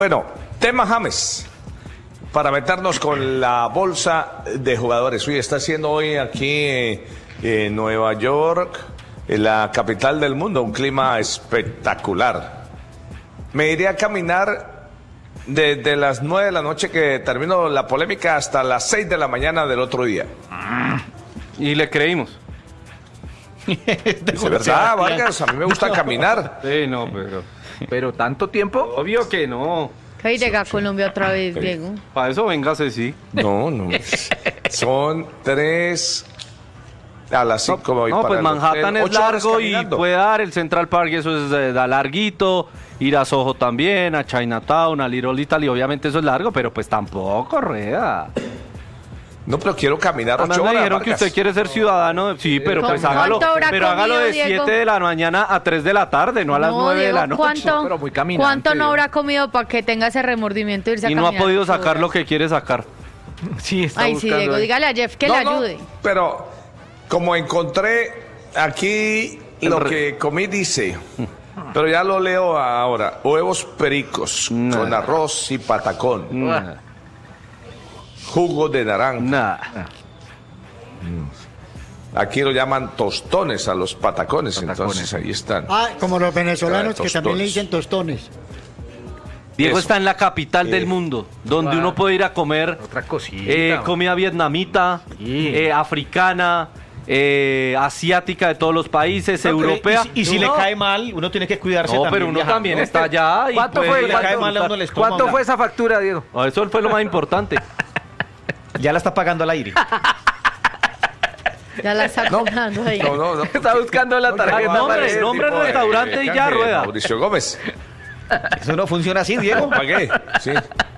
Bueno, tema James, para meternos con la bolsa de jugadores. Uy, está haciendo hoy aquí en Nueva York, en la capital del mundo, un clima espectacular. Me iré a caminar desde las 9 de la noche que terminó la polémica hasta las 6 de la mañana del otro día. Y le creímos. Es verdad, Vargas, a mí me gusta caminar. Sí, no, pero ¿tanto tiempo? Obvio que no. Que llega a Colombia otra vez, Diego. Para eso véngase, sí. No. Son 3 a las 5. No, pues Manhattan es largo y puede dar el Central Park, y eso es da larguito. Ir a Soho también, a Chinatown, a Little Italy, obviamente eso es largo, pero pues tampoco, Rueda. No, pero quiero caminar 8 horas. Me dijeron Vargas. que usted quiere ser ciudadano, sí, pero pues hágalo, hágalo de 7 de la mañana a 3 de la tarde, no a las 9 de la noche. Pero muy ¿cuánto no habrá comido para que tenga ese remordimiento de irse a caminar? Y no ha podido sacar lo que quiere sacar. Sí, está buscando. Sí, Diego, dígale a Jeff que le ayude. Pero como encontré aquí lo que comí, dice, pero ya lo leo ahora: huevos pericos con arroz y patacón. Jugo de naranja. Aquí lo llaman tostones a los patacones, entonces ahí están. Como los venezolanos que también le dicen tostones. Diego está en la capital del mundo, donde uno puede ir a comer otra cosita, comida vietnamita, africana, asiática de todos los países, europea. Y si le cae mal, uno tiene que cuidarse también. No, pero uno también está allá. ¿Cuánto fue esa factura, Diego? Eso fue lo más importante. Ya la está pagando al aire. Ya la está pagando ahí. No. Está buscando la tarjeta. Nombre del restaurante y ya, Rueda. Mauricio Gómez. Eso no funciona así, Diego. Pagué, sí.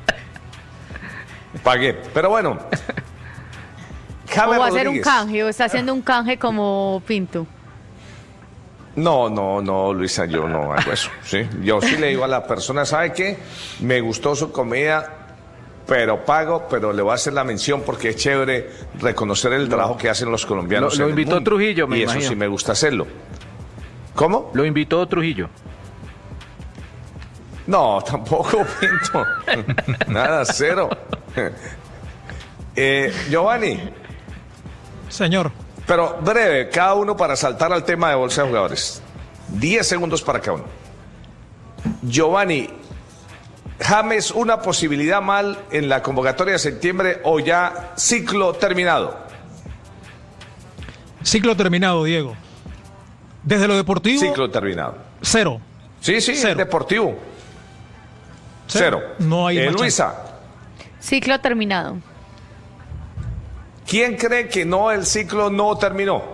Pagué. Pero bueno. James o va a hacer un canje, o está haciendo un canje como Pinto. No, Luisa, yo no hago eso. ¿Sí? Yo sí le digo a la persona, ¿sabe qué? Me gustó su comida, pero pago, pero le voy a hacer la mención porque es chévere reconocer el trabajo que hacen los colombianos. Lo invitó Trujillo, me imagino. Y eso sí me gusta hacerlo. ¿Cómo? Lo invitó Trujillo. No, tampoco, Pinto. Nada, cero. Giovanni. Señor. Pero breve, cada uno para saltar al tema de bolsa de jugadores. 10 segundos para cada uno. Giovanni, ¿James una posibilidad mal en la convocatoria de septiembre o ya ciclo terminado? Ciclo terminado, Diego. Desde lo deportivo. Ciclo terminado. Cero. Sí, cero. Deportivo. Cero. No hay Luisa. Ciclo terminado. ¿Quién cree que el ciclo no terminó?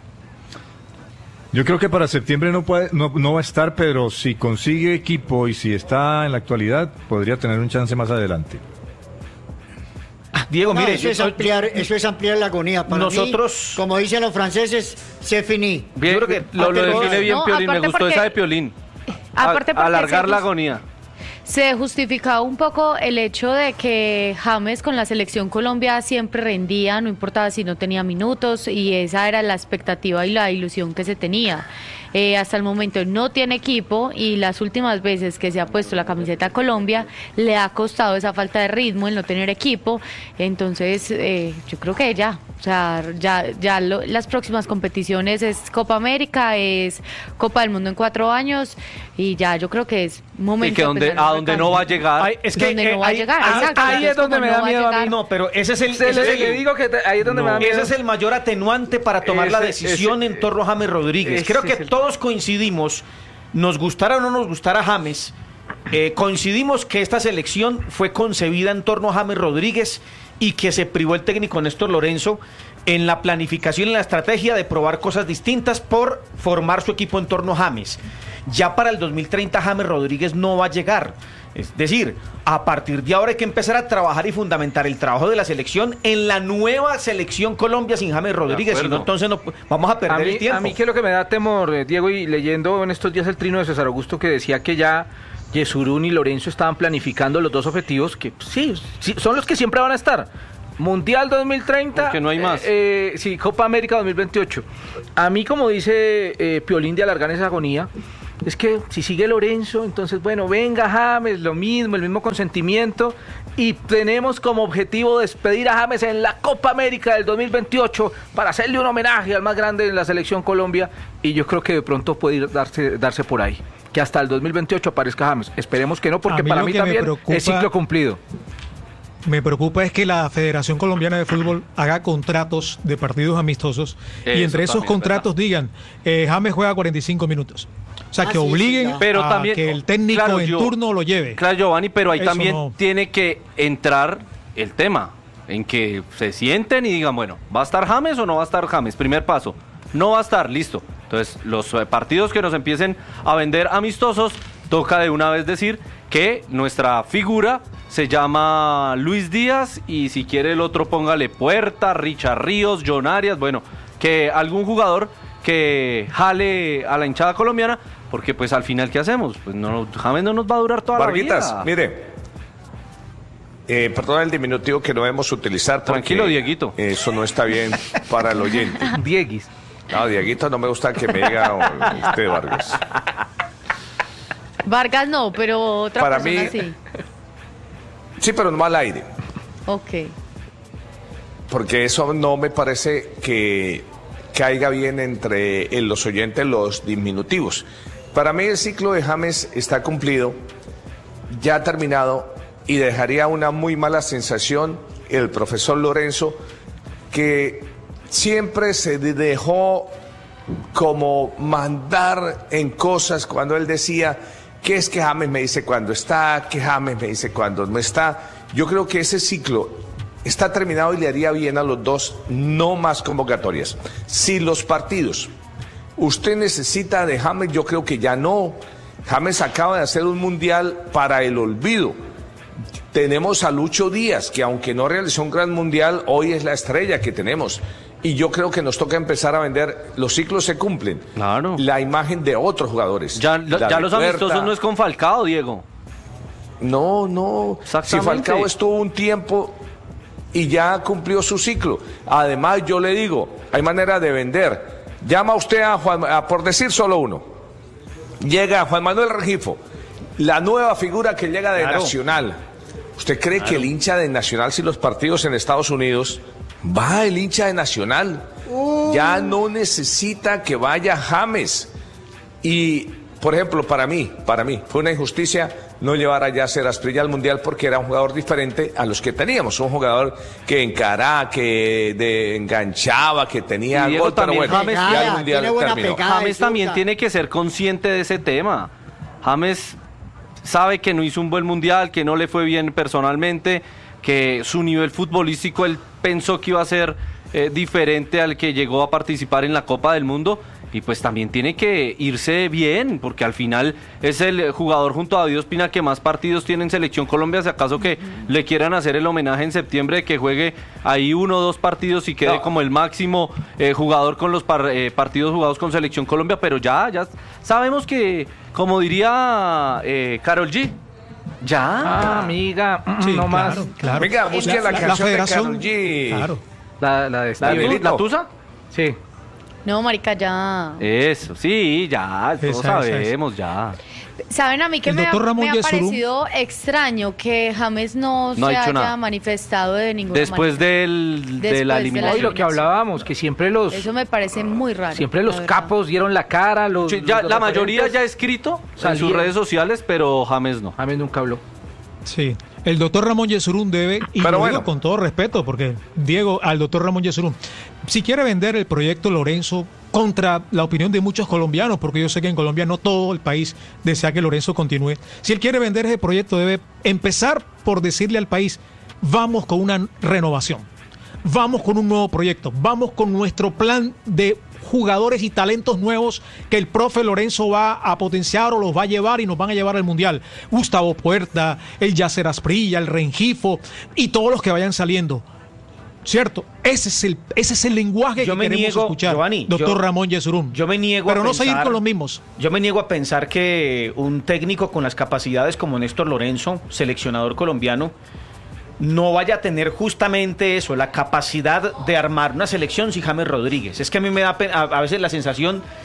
Yo creo que para septiembre no va a estar, pero si consigue equipo y si está en la actualidad, podría tener un chance más adelante. Diego, mire, eso es ampliar la agonía. Para nosotros, mí, como dicen los franceses, c'est fini. Bien, yo creo que lo define bien Piolín, me gustó esa de Piolín. Alargar la agonía. Se justificaba un poco el hecho de que James con la selección Colombia siempre rendía, no importaba si no tenía minutos, y esa era la expectativa y la ilusión que se tenía. Hasta el momento no tiene equipo y las últimas veces que se ha puesto la camiseta Colombia le ha costado esa falta de ritmo, el no tener equipo. Entonces yo creo que ya las próximas competiciones es Copa América, es Copa del Mundo en 4 años y ya yo creo que es momento. Y que a donde no va a llegar. Es que donde no va a llegar. Ahí es donde me da miedo a mí. No, pero ese es le digo que ahí es donde me da miedo. Ese es el mayor atenuante para tomar la decisión en torno a James Rodríguez. Creo que todos coincidimos, nos gustara o no nos gustara James, coincidimos que esta selección fue concebida en torno a James Rodríguez y que se privó el técnico Néstor Lorenzo en la planificación y en la estrategia de probar cosas distintas por formar su equipo en torno a James. Ya para el 2030 James Rodríguez no va a llegar. Es decir, a partir de ahora hay que empezar a trabajar y fundamentar el trabajo de la selección en la nueva selección Colombia sin James Rodríguez, si no, entonces vamos a perder el tiempo. A mí que lo que me da temor, Diego, y leyendo en estos días el trino de César Augusto que decía que ya Yesurún y Lorenzo estaban planificando los dos objetivos que sí son los que siempre van a estar. Mundial 2030. Porque no hay más. Sí, Copa América 2028. A mí, como dice Piolín, de alargar esa agonía, es que si sigue Lorenzo, entonces bueno, venga James, lo mismo, el mismo consentimiento, y tenemos como objetivo despedir a James en la Copa América del 2028 para hacerle un homenaje al más grande de la selección Colombia, y yo creo que de pronto puede darse por ahí, que hasta el 2028 aparezca James. Esperemos que no, porque para mí también es ciclo cumplido. Me preocupa es que la Federación Colombiana de Fútbol haga contratos de partidos amistosos y entre esos contratos digan, James juega 45 minutos. O sea, que obliguen pero también, que el técnico en turno lo lleve. Claro, Giovanni, pero ahí también tiene que entrar el tema en que se sienten y digan, bueno, ¿va a estar James o no va a estar James? Primer paso, no va a estar, listo. Entonces, los partidos que nos empiecen a vender amistosos, toca de una vez decir que nuestra figura se llama Luis Díaz y si quiere el otro póngale Puerta, Richard Ríos, John Arias, bueno, que algún jugador que jale a la hinchada colombiana, porque pues al final ¿qué hacemos? Pues no, James no nos va a durar toda Varguitas, la vida. Mire, perdón el diminutivo que no debemos utilizar. Tranquilo, Dieguito. Eso no está bien para el oyente. Dieguis. No, Dieguito no me gusta que me diga usted, Vargas. Vargas no, pero otra para persona mí, sí. Sí, pero no al aire. Ok. Porque eso no me parece que caiga bien entre los oyentes los diminutivos. Para mí el ciclo de James está cumplido, ya ha terminado, y dejaría una muy mala sensación el profesor Lorenzo, que siempre se dejó como mandar en cosas cuando él decía que es que James me dice cuando está, que James me dice cuando no está. Yo creo que ese ciclo está terminado y le haría bien a los dos no más convocatorias. Si los partidos usted necesita de James, yo creo que ya no. James acaba de hacer un mundial para el olvido. Tenemos a Lucho Díaz, que aunque no realizó un gran mundial, hoy es la estrella que tenemos. Y yo creo que nos toca empezar a vender, los ciclos se cumplen. Claro. La imagen de otros jugadores. Ya los amistosos no es con Falcao, Diego. No. Si Falcao estuvo un tiempo y ya cumplió su ciclo. Además, yo le digo, hay manera de vender. Llama usted a Juan, por decir solo uno. Llega Juan Manuel Rengifo, la nueva figura que llega de Nacional. ¿Usted cree que el hincha de Nacional, si los partidos en Estados Unidos, va el hincha de Nacional? Ya no necesita que vaya James. Y, por ejemplo, para mí, fue una injusticia no llevar a Yasser Asprilla al Mundial porque era un jugador diferente a los que teníamos. Un jugador que encaraba, que enganchaba, que tenía gol, pero bueno, James, ya el Mundial terminó. James también tiene que ser consciente de ese tema. James sabe que no hizo un buen Mundial, que no le fue bien personalmente, que su nivel futbolístico él pensó que iba a ser diferente al que llegó a participar en la Copa del Mundo, y pues también tiene que irse bien, porque al final es el jugador junto a David Ospina que más partidos tiene en Selección Colombia. Si acaso que le quieran hacer el homenaje en septiembre, de que juegue ahí 1 o 2 partidos y quede como el máximo jugador con los partidos jugados con Selección Colombia, pero ya sabemos que, como diría Karol G, ya. Amiga, Sí, no más. Claro. Venga, busque la canción de Karol G. Claro. ¿La Tusa? Sí. No, marica, ya. Eso, sí, ya, todos sabemos, ya. ¿Saben a mí que me ha parecido extraño que James no se haya manifestado de ninguna después manera? de la eliminación? Y lo que hablábamos, que siempre Eso me parece muy raro. Siempre los capos dieron la cara. La mayoría ya ha escrito en sus redes sociales, pero James no. James nunca habló. Sí. El doctor Ramón Yesurún debe, y lo digo con todo respeto, porque Diego, al doctor Ramón Yesurún, si quiere vender el proyecto Lorenzo contra la opinión de muchos colombianos, porque yo sé que en Colombia no todo el país desea que Lorenzo continúe, si él quiere vender ese proyecto debe empezar por decirle al país, vamos con una renovación, vamos con un nuevo proyecto, vamos con nuestro plan de jugadores y talentos nuevos que el profe Lorenzo va a potenciar o los va a llevar y nos van a llevar al Mundial. Gustavo Puerta, el Yasser Asprilla, el Rengifo y todos los que vayan saliendo. ¿Cierto? Ese es el lenguaje que queremos escuchar, Giovanni, doctor Ramón Yesurún. Yo me niego pero no seguir con los mismos. Yo me niego a pensar que un técnico con las capacidades como Néstor Lorenzo, seleccionador colombiano, no vaya a tener justamente eso, la capacidad de armar una selección sin James Rodríguez. Es que a mí me da a veces la sensación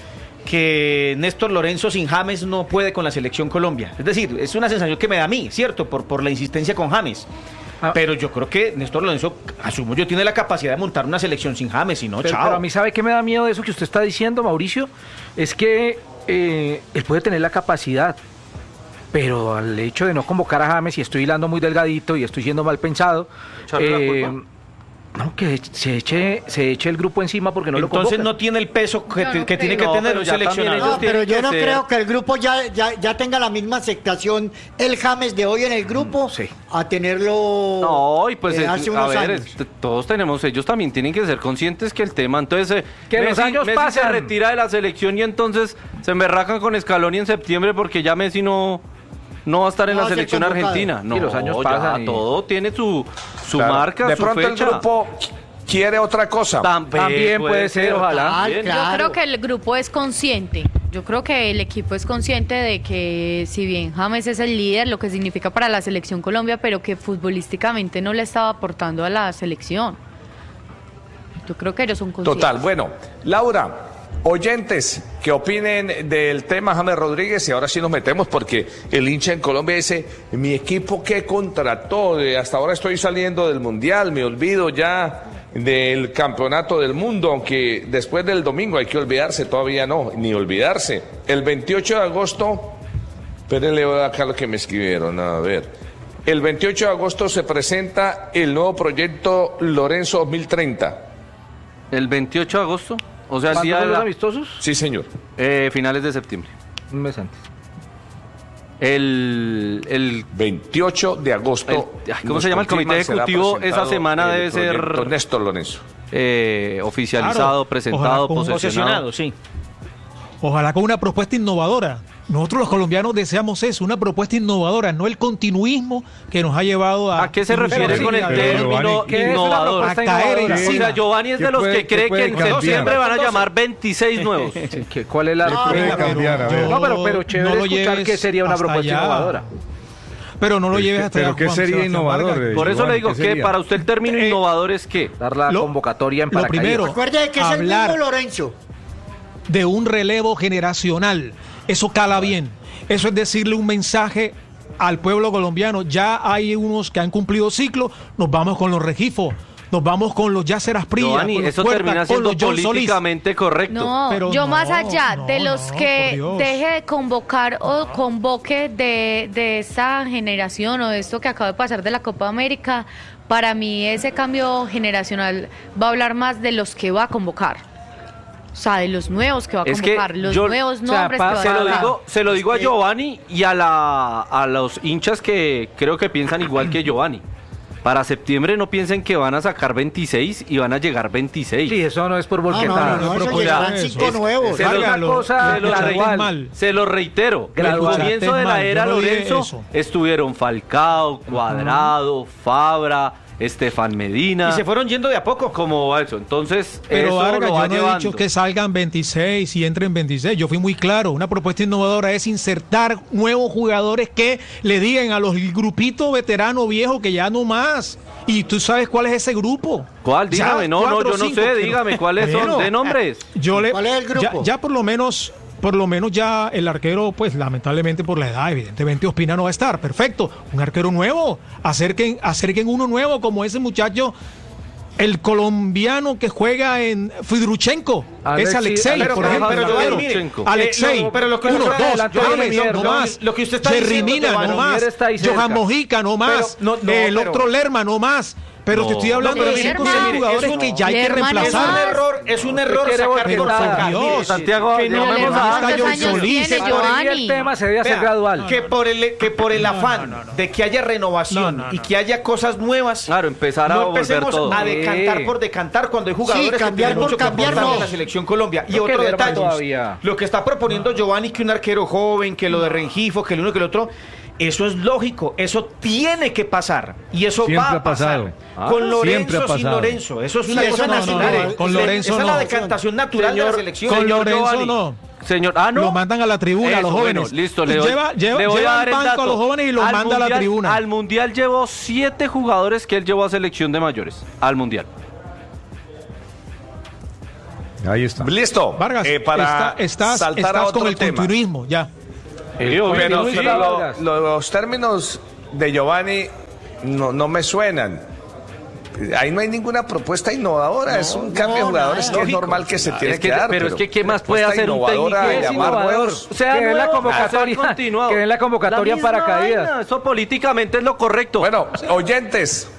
que Néstor Lorenzo sin James no puede con la selección Colombia. Es decir, es una sensación que me da a mí, ¿cierto? Por la insistencia con James. Pero yo creo que Néstor Lorenzo, asumo yo, tiene la capacidad de montar una selección sin James, y no, chao. Pero a mí, ¿sabe qué me da miedo de eso que usted está diciendo, Mauricio? Es que él puede tener la capacidad, pero al hecho de no convocar a James, y estoy hilando muy delgadito y estoy siendo mal pensado, no, que se eche el grupo encima porque no lo convoca. Entonces no tiene el peso que tiene que tener un seleccionado. No, pero yo no creo que el grupo ya tenga la misma aceptación, el James de hoy en el grupo, a tenerlo no, y pues hace unos años. Todos tenemos, ellos también tienen que ser conscientes que el tema, entonces que los años pasan. Se retira de la selección y entonces se emberracan con Scaloni en septiembre porque ya Messi no va a estar en la selección argentina. No, los años pasan. Todo tiene su marca, de su pronto fecha. El grupo quiere otra cosa. También puede ser, ojalá. Yo creo que el grupo es consciente. Yo creo que el equipo es consciente de que si bien James es el líder, lo que significa para la selección Colombia, pero que futbolísticamente no le estaba aportando a la selección. Yo creo que ellos son conscientes. Total, bueno, Laura, oyentes que opinen del tema James Rodríguez, y ahora sí nos metemos porque el hincha en Colombia dice, mi equipo que contrató, hasta ahora estoy saliendo del Mundial, me olvido ya del Campeonato del Mundo, aunque después del domingo hay que olvidarse, todavía no, ni olvidarse. El 28 de agosto, espérenle acá lo que me escribieron, a ver. El 28 de agosto se presenta el nuevo proyecto Lorenzo 2030. ¿El 28 de agosto? O sea, el día de los amistosos. Sí, señor. Finales de septiembre. Un mes antes. El 28 de agosto. ¿Cómo se llama el comité ejecutivo? Esa semana debe ser Néstor Lorenzo. Oficializado, presentado, posesionado. Sí. Ojalá con una propuesta innovadora. Nosotros los colombianos deseamos eso, una propuesta innovadora, no el continuismo que nos ha llevado a... ¿A qué se refiere con el término innovador? A caer encima. O sea, Giovanni es de los que cree que en septiembre van a llamar 26 nuevos. ¿Cuál es la propuesta? Pero chévere escuchar que sería una propuesta innovadora. Pero no lo lleves hasta ¿Pero qué sería innovador? Por eso le digo que para usted el término innovador es ¿qué? Dar la convocatoria en paracaídas. Lo primero, recuerde que es el mismo Lorenzo. De un relevo generacional. Eso cala bien. Eso es decirle un mensaje al pueblo colombiano. Ya hay unos que han cumplido ciclo. Nos vamos con los Regifos. Nos vamos con los Yasser Asprilla. Giovanni, eso termina siendo políticamente correcto. No, pero yo no, más allá de los por que Dios. deje de convocar o convoque de esta generación o de esto que acaba de pasar de la Copa América, para mí ese cambio generacional va a hablar más de los que va a convocar. O sea, de los nuevos que va a convocar, los nuevos nombres que va a convocar. Se lo digo a Giovanni y a los hinchas que creo que piensan igual que Giovanni. Para septiembre no piensen que van a sacar 26 y van a llegar 26. Sí, eso no es por volquetada. No, eso llegarán 5 nuevos. Se lo reitero. El comienzo de la era Lorenzo estuvieron Falcao, Cuadrado, Fabra, Estefan Medina. Y se fueron yendo de a poco. ¿Cómo va eso? Entonces, pero eso Vargas, lo va yo no he llevando. dicho que salgan 26 y entren 26. Yo fui muy claro. Una propuesta innovadora es insertar nuevos jugadores que le digan a los grupitos veteranos viejos que ya no más. Y tú sabes cuál es ese grupo. ¿Cuál? Dígame. No, yo no sé. Dígame cuáles son. ¿De nombres? ¿Cuál es el grupo? Ya por lo menos ya el arquero, pues lamentablemente por la edad, evidentemente Ospina no va a estar. Perfecto, un arquero nuevo, acerquen uno nuevo como ese muchacho, el colombiano que juega en Fidruchenko, es Alexei, por ejemplo. Alexei, pero lo que uno, dos, James, no más. Lo que usted está Jerry no más. Johan Mojica, no más. El otro Lerma, no más. Pero te estoy hablando de 5 o 6 jugadores que ya hay que reemplazar. Es un error sacar por Dios, Santiago, Pero no vamos a dar Giovanni. El tema se debe hacer gradual. Que por el afán de que haya renovación y que haya cosas nuevas, claro, empezar a no volver empecemos todo. a decantar por decantar cuando hay jugadores que cambiar tienen por mucho cambiar, que aportar no. en la selección Colombia. Y No, otro que detalle, todavía. lo que está proponiendo Giovanni, que un arquero joven, que lo de Rengifo, que el uno que el otro, eso es lógico, eso tiene que pasar y eso Siempre va a ha pasado. pasar. Con Lorenzo, Siempre ha sin pasado. Lorenzo, eso es una Sí, cosa eso no, natural. con Lorenzo esa es no. la decantación natural de la selección. Con Señor Lorenzo Giovanni. no. Señor, ¿no? Lo mandan a la tribuna a los Eso, jóvenes. bueno, listo, le lleva voy a dar al el banco dato. a los jóvenes y los manda a la tribuna. Al Mundial llevó 7 jugadores que él llevó a selección de mayores. Al Mundial. Ahí está. Listo. Vargas, para estás saltar a otro con el tema. continuismo, ya. Pero los términos de Giovanni no me suenan. Ahí no hay ninguna propuesta innovadora, es un cambio de jugadores que es normal que se tiene que dar. Pero es que ¿qué más puede hacer un técnico innovador? O sea, que den la convocatoria para caídas. Eso políticamente es lo correcto. Bueno, oyentes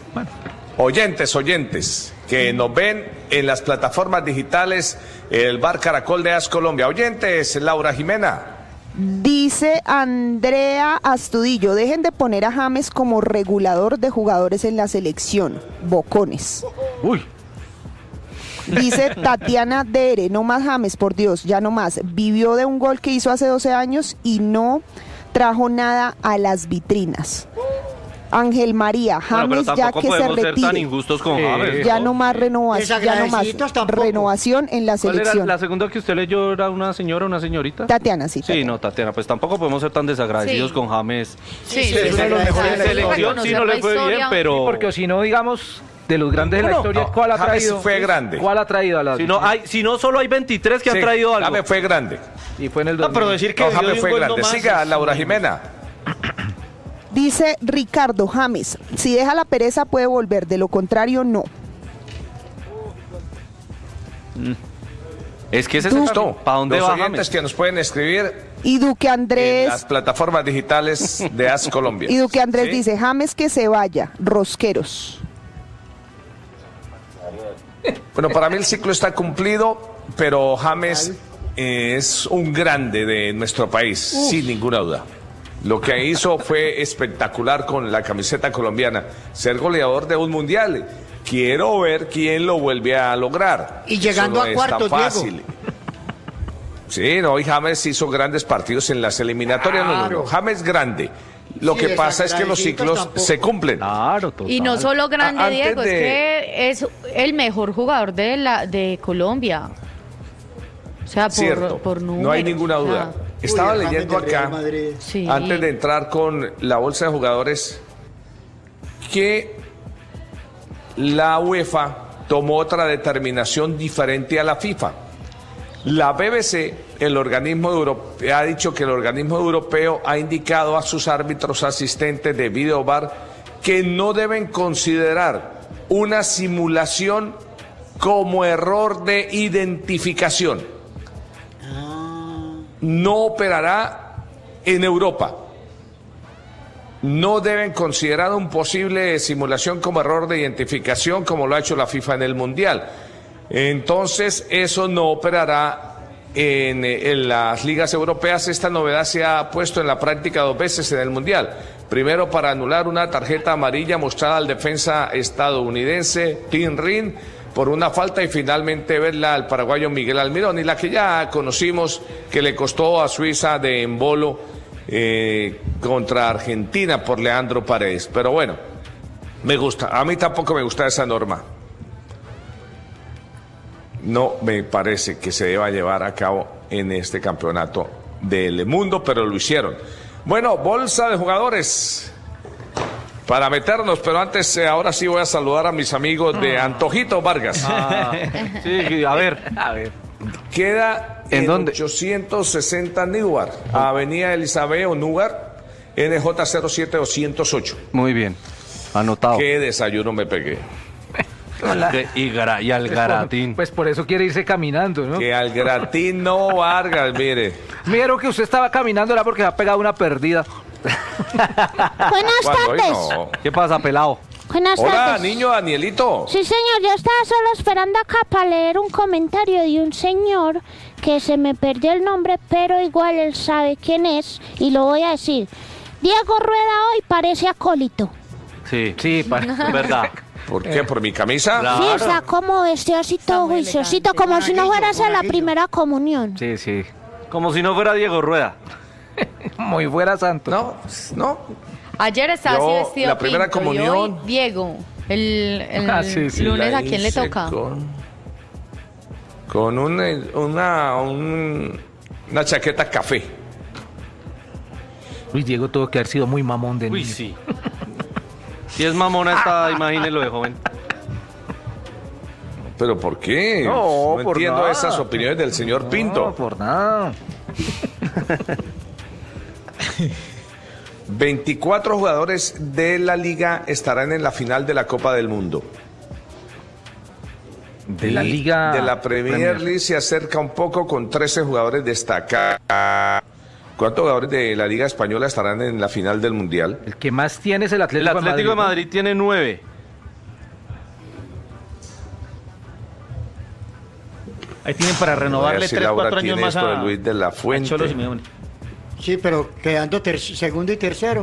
que nos ven en las plataformas digitales, el Bar Caracol de AS Colombia. Oyentes, Laura Jimena. Dice Andrea Astudillo, dejen de poner a James como regulador de jugadores en la selección, bocones. Uy. Dice Tatiana Dere, no más James, por Dios, ya no más. Vivió de un gol que hizo hace 12 años y no trajo nada a las vitrinas. Ángel María, James ya que se retire. Ser tan injustos con James. Ya no más renovación, renovación en la selección. ¿Cuál era la segunda que usted leyó? ¿Era una señora o una señorita? Tatiana, sí. Sí, no, Tatiana, pues tampoco podemos ser tan desagradecidos con James. Sí, es uno de los mejores de la selección, sí, no le fue bien, pero... Sí, porque si no, digamos, de los grandes de la historia, ¿cuál ha traído? James fue grande. ¿Cuál ha traído a la... Si no, solo hay 23 que han traído algo. James fue grande. Y fue en el 2000. pero decir que James fue grande. Siga, Laura Jimena. Dice Ricardo James, si deja la pereza puede volver, de lo contrario no. Es que ese es esto. ¿Para dónde va oyentes que nos pueden escribir y Duque Andrés en las plataformas digitales de AS Colombia. Y Duque Andrés dice, James que se vaya, rosqueros. Bueno, para mí el ciclo está cumplido, pero James es un grande de nuestro país, sin ninguna duda. Lo que hizo fue espectacular con la camiseta colombiana, ser goleador de un mundial. Quiero ver quién lo vuelve a lograr. Y llegando a cuartos, fácil. Sí, no, y James hizo grandes partidos en las eliminatorias. Claro. No, James grande. Lo que pasa es que los ciclos se cumplen. Claro, total. Y no solo grande, Diego, es que es el mejor jugador de Colombia. O sea, por números. No hay ninguna duda. Estaba leyendo acá, antes de entrar con la bolsa de jugadores, que la UEFA tomó otra determinación diferente a la FIFA. La BBC, el organismo europeo, ha dicho que el organismo europeo ha indicado a sus árbitros asistentes de video VAR que no deben considerar una simulación como error de identificación. No operará en Europa. No deben considerar un posible simulación como error de identificación como lo ha hecho la FIFA en el Mundial. Entonces, eso no operará en las ligas europeas. Esta novedad se ha puesto en la práctica 2 veces en el Mundial. Primero, para anular una tarjeta amarilla mostrada al defensa estadounidense Tim Rin por una falta, y finalmente verla al paraguayo Miguel Almirón, y la que ya conocimos que le costó a Suiza de embolo contra Argentina por Leandro Paredes. Pero bueno, me gusta. A mí tampoco me gusta esa norma. No me parece que se deba llevar a cabo en este campeonato del mundo, pero lo hicieron. Bueno, bolsa de jugadores para meternos, pero antes, ahora sí voy a saludar a mis amigos de Antojito Vargas. Sí, a ver. Queda en 860 Newark, Avenida Elizabeth Onúgar, NJ 07208. Muy bien, anotado. Qué desayuno me pegué. Y al Garatín. Pues por eso quiere irse caminando, ¿no? Que al Garatín no, Vargas, mire. Miro que usted estaba caminando, era porque se ha pegado una perdida. Buenas tardes. No. ¿Qué pasa, pelado? Buenas Hola, tardes. niño Danielito. Sí, señor, yo estaba solo esperando acá para leer un comentario de un señor que se me perdió el nombre, pero igual él sabe quién es y lo voy a decir. Diego Rueda hoy parece acólito. Sí, verdad. ¿Por qué? ¿Por mi camisa? Claro. Sí, está como vestiosito, juiciosito, como si no fuera a hacer la primera comunión. Sí. Como si no fuera Diego Rueda. Muy fuera santo. No. Ayer estaba así vestido la primera pinto, comunión. y hoy Diego, el sí, lunes, ¿a quién le toca? Con una chaqueta café. Luis Diego tuvo que haber sido muy mamón de niño. Uy, sí. Si es mamona esta, imagínelo de joven. ¿Pero por qué? No entiendo nada. esas opiniones del señor Pinto. No, por nada. 24 jugadores de la liga estarán en la final de la Copa del Mundo. De la liga... De la Premier League se acerca un poco con 13 jugadores destacados. ¿Cuántos jugadores de la Liga Española estarán en la final del Mundial? El que más tiene es el Atlético de Madrid. El Atlético de Madrid tiene 9. Ahí tienen para renovarle 3-4 años más a Luis de la Fuente. Cholo Simeone. Sí, pero quedando segundo y tercero.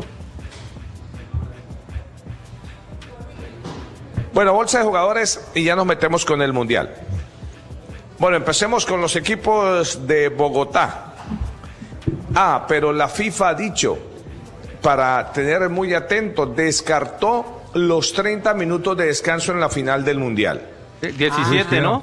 Bueno, bolsa de jugadores y ya nos metemos con el Mundial. Bueno, empecemos con los equipos de Bogotá. Pero la FIFA ha dicho, para tener muy atento, descartó los 30 minutos de descanso en la final del Mundial. 17, ¿no?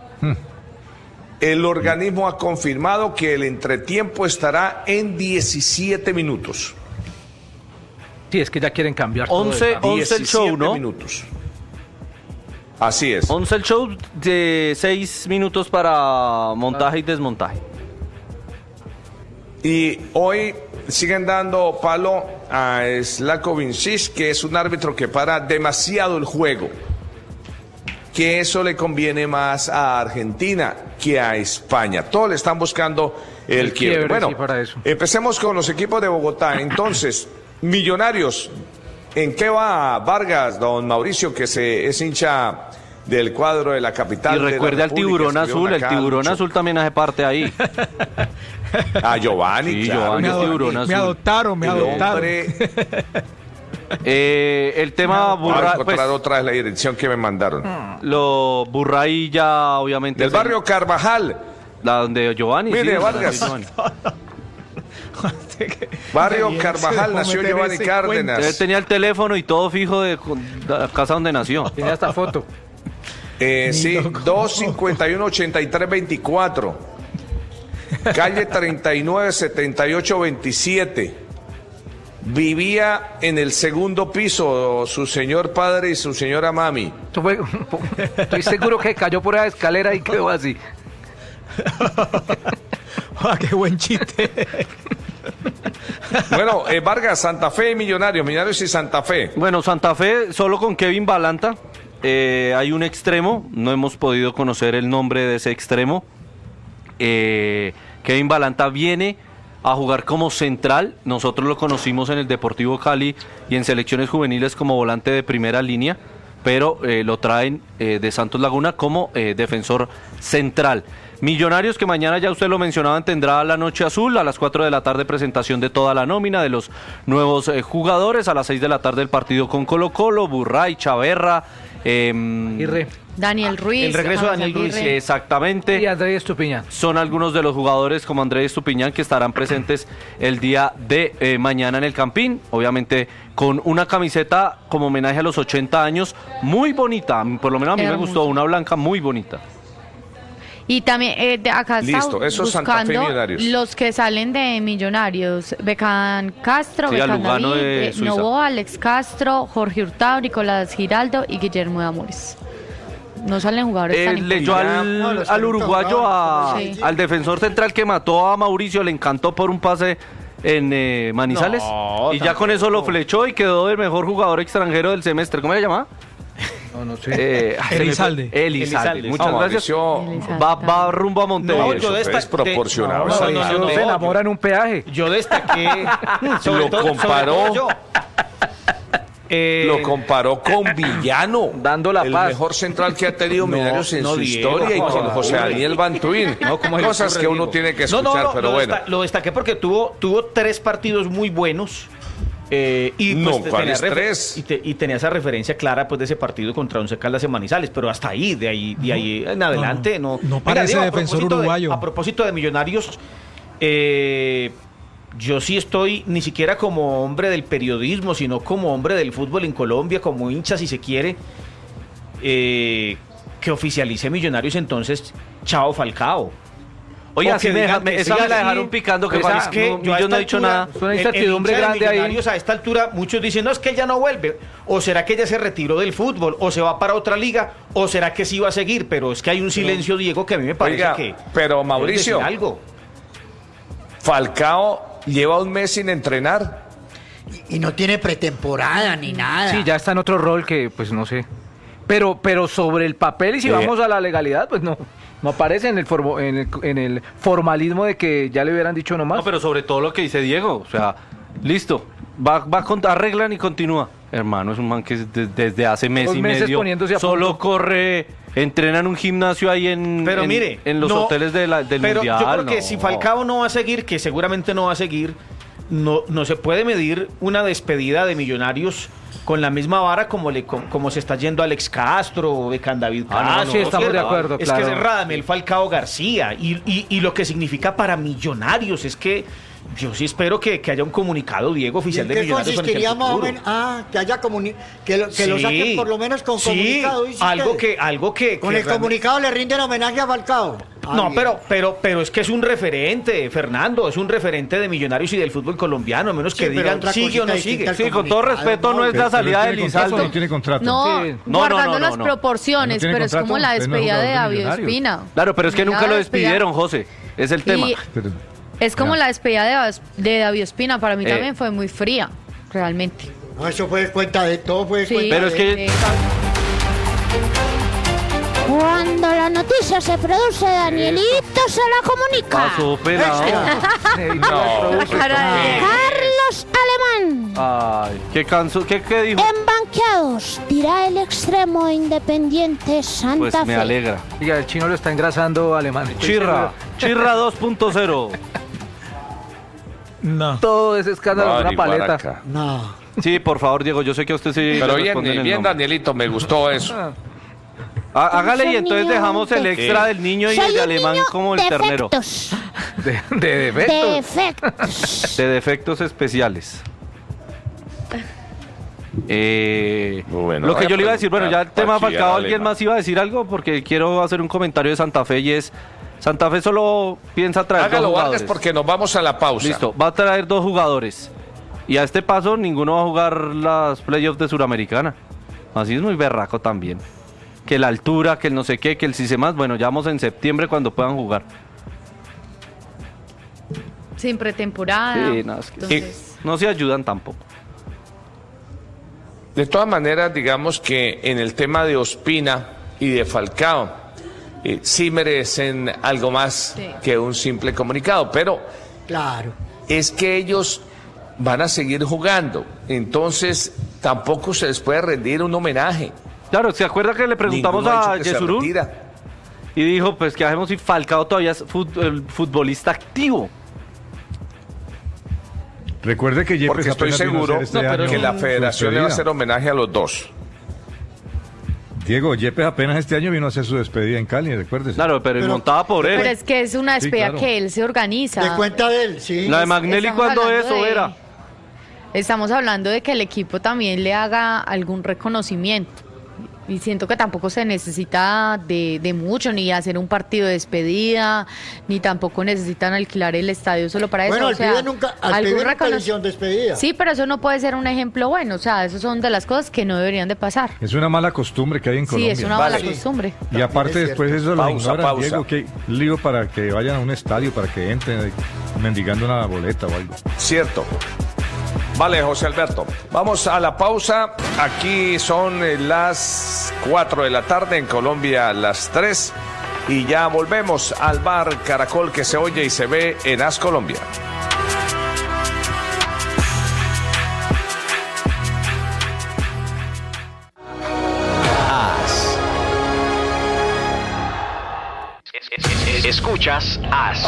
El organismo ha confirmado que el entretiempo estará en 17 minutos. Sí, es que ya quieren cambiar 11 el show, ¿no? minutos. Así es. 11 el show, de 6 minutos para montaje y desmontaje. Y hoy siguen dando palo a Slavko Vincic, que es un árbitro que para demasiado el juego. Que eso le conviene más a Argentina que a España. Todos le están buscando el quiebre. Bueno, sí, para eso. Empecemos con los equipos de Bogotá. Entonces, Millonarios, ¿en qué va Vargas, don Mauricio, que es hincha del cuadro de la capital? Y recuerde al Tiburón Azul, el Tiburón Azul también hace parte ahí. Giovanni, sí, claro. Giovanni, me adoptaron. El tema Burray. Voy a encontrar otra vez la dirección que me mandaron. Lo Burray ya, obviamente. Del barrio Carvajal. Donde Giovanni. Mire, sí, Vargas. Barrio Carvajal, nació Giovanni Cárdenas. Él tenía el teléfono y todo fijo de la casa donde nació. Tiene esta foto. Sí, 251-83-24. Calle 39-78-27. Vivía en el segundo piso su señor padre y su señora mami. Estoy seguro que cayó por esa escalera y quedó así. ¡Qué buen chiste! Bueno, Vargas, Santa Fe y Millonarios y Santa Fe. Bueno, Santa Fe solo con Kevin Balanta. Hay un extremo, no hemos podido conocer el nombre de ese extremo. Kevin Balanta viene a jugar como central. Nosotros lo conocimos en el Deportivo Cali y en selecciones juveniles como volante de primera línea, pero lo traen de Santos Laguna como defensor central. Millonarios, que mañana, ya usted lo mencionaba, tendrá la Noche Azul, a las 4 de la tarde presentación de toda la nómina de los nuevos jugadores, a las 6 de la tarde el partido con Colo-Colo, Burray, Chaverra, Daniel Ruiz. El regreso de Daniel Ruiz. Exactamente. Y Andrés Estupiñán. Son algunos de los jugadores como Andrés Estupiñán que estarán presentes el día de mañana en el Campín. Obviamente con una camiseta como homenaje a los 80 años, muy bonita. Por lo menos a mí me gustó, una blanca muy bonita. Y también acá listo, eso buscando Millonarios. Los que salen de Millonarios: Becán Castro, sí, Becán Lugano David, Novoa, Alex Castro, Jorge Hurtado, Nicolás Giraldo y Guillermo de Amores. No salen jugadores tan leyó al uruguayo, al defensor central que mató a Mauricio, le encantó por un pase en Manizales, y ya con eso lo flechó y quedó el mejor jugador extranjero del semestre. ¿Cómo se llama? No sé. Elizalde. Muchas gracias. Va rumbo a Montevideo. Yo es desproporcionado. No se enamora en un peaje. Yo destaqué. Lo comparó. Lo comparó con Villano, dando la el paz. Mejor central que ha tenido Millonarios en su historia, y con José Daniel Bantuín. Cosas que uno tiene que escuchar, pero bueno. Lo destaqué porque tuvo 3 partidos muy buenos. Y ¿cuáles 3? Y tenía esa referencia clara, pues, de ese partido contra Once Caldas en Manizales, pero hasta ahí, de ahí en adelante no parece defensor uruguayo. A propósito de Millonarios, yo sí estoy, ni siquiera como hombre del periodismo, sino como hombre del fútbol en Colombia, como hincha, si se quiere, que oficialice Millonarios entonces Chao Falcao. Oiga, sí esa me la dejaron picando, que es que yo no he dicho nada. Es una incertidumbre grande ahí. A esta altura muchos dicen, no, es que ella no vuelve. O será que ella se retiró del fútbol, o se va para otra liga, o será que sí va a seguir. Pero es que hay un silencio, Diego, que a mí me parece que... Pero Mauricio, algo. Falcao lleva un mes sin entrenar. Y no tiene pretemporada ni nada. Sí, ya está en otro rol que, pues no sé. Pero sobre el papel, y si vamos a la legalidad, pues no aparece en el formalismo de que ya le hubieran dicho nomás. No, pero sobre todo lo que dice Diego, o sea, listo, arreglan y continúa. Hermano, es un man que desde hace mes y medio solo corre, entrena en un gimnasio ahí en los hoteles del pero Mundial. Yo creo que si Falcao no va a seguir, que seguramente no va a seguir, no se puede medir una despedida de Millonarios con la misma vara como se está yendo Alex Castro, Becán David Castro. Sí, estamos de acuerdo, es claro. que es Radamel Falcao García y lo que significa para Millonarios es que yo sí espero que haya un comunicado, Diego, oficial de Millonarios. ¿En qué consistiría más o menos? Que haya que lo saquen por lo menos con comunicado. Algo que con el comunicado le rinden homenaje a Falcao. No, pero es que es un referente, Fernando, es un referente de Millonarios y del fútbol colombiano, a menos que digan sigue o no sigue. Sí, con todo respeto, no es la salida de Lizaldo. No tiene contrato. Guardando las proporciones, pero es como la despedida de David Ospina. Claro, pero es que nunca lo despidieron, José, es el tema. Es como la despedida de David Ospina, para mí también fue muy fría, realmente. No, eso fue cuenta de todo, pero es que... Cuando la noticia se produce, Danielito se la comunica. Pasó pelado. Carlos Alemán. Ay, ¿qué dijo? Embanqueados, dirá el extremo Independiente Santa Pues me Fe. alegra. Diga, el chino lo está engrasando Alemán. Chirra 2.0. No. Todo ese escándalo es una paleta. No. Sí, por favor, Diego, yo sé que a usted sí. Pero bien, Danielito, me gustó eso. Hágale y entonces dejamos el extra del niño y el de Alemán como el ternero. De defectos. De defectos especiales. Lo que yo le iba a decir, bueno, ya el tema Falcao, ¿alguien más iba a decir algo? Porque quiero hacer un comentario de Santa Fe y es... Santa Fe solo piensa traer Hágalo, 2 jugadores. Vargas, porque nos vamos a la pausa. Listo, va a traer 2 jugadores. Y a este paso ninguno va a jugar las playoffs de Suramericana. Así es muy berraco también. Que la altura, que el no sé qué, que el si se más. Bueno, ya vamos en septiembre cuando puedan jugar. Sin pretemporada. Sí, no, es que no se ayudan tampoco. De todas maneras, digamos que en el tema de Ospina y de Falcao, sí merecen algo más que un simple comunicado, pero claro, es que ellos van a seguir jugando, entonces tampoco se les puede rendir un homenaje. Claro, ¿se acuerda que le preguntamos a Yesurún? Y dijo, pues, ¿qué hacemos si Falcao todavía es futbolista activo? Recuerde que Yepes, porque estoy seguro que la federación le va a hacer homenaje a los 2. Diego, Yepes apenas este año vino a hacer su despedida en Cali, recuérdese. Claro, pero montada por él. Pero es que es una despedida que él se organiza. De cuenta de él, sí. La de Magnelli, ¿cuándo eso era? Estamos hablando de que el equipo también le haga algún reconocimiento. Y siento que tampoco se necesita de mucho, ni hacer un partido de despedida, ni tampoco necesitan alquilar el estadio solo para eso. Bueno, al pibe nunca le hicieron despedida. Sí, pero eso no puede ser un ejemplo bueno. O sea, esas son de las cosas que no deberían de pasar. Es una mala costumbre que hay en Colombia. Sí, es una mala costumbre. Y aparte después eso lo ignoran, Diego, que lío para que vayan a un estadio, para que entren mendigando una boleta o algo. Cierto. Vale, José Alberto. Vamos a la pausa. Aquí son las 4 de la tarde, en Colombia las 3. Y ya volvemos al bar Caracol que se oye y se ve en AS Colombia. AS. Escuchas AS.